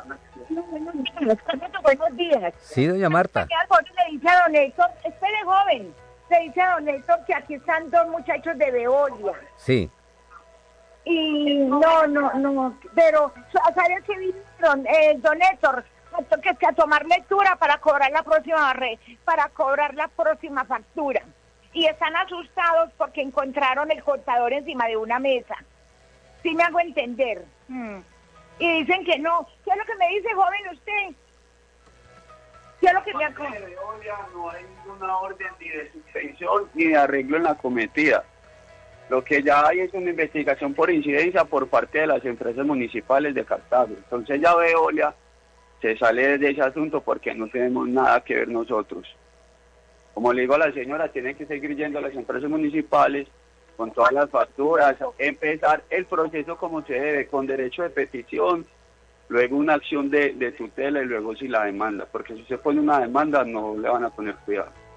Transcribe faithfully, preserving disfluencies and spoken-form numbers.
Buenos días, Carlito, buenos días. Sí, doña Marta. Le dice a don Héctor, espere joven, le dice a don Héctor que aquí están dos muchachos de Veolia. Sí. Y no, no, no, pero ¿sabes qué vinieron, eh, don Héctor? Que, que a tomar lectura para cobrar la próxima red, para cobrar la próxima factura. Y están asustados porque encontraron el contador encima de una mesa. ¿Sí me hago entender? Hmm. Y dicen que no. ¿Qué es lo que me dice, joven, usted? ¿Qué es lo que me hace? No hay ninguna orden ni de suspensión ni de arreglo en la cometida. Lo que ya hay es una investigación por incidencia por parte de las empresas municipales de Cartago. Entonces ya Veolia se sale de ese asunto porque no tenemos nada que ver nosotros. Como le digo a la señora, tiene que seguir yendo a las empresas municipales con todas las facturas, empezar el proceso como se debe, con derecho de petición, luego una acción de, de tutela y luego si la demanda, porque si se pone una demanda no le van a poner cuidado.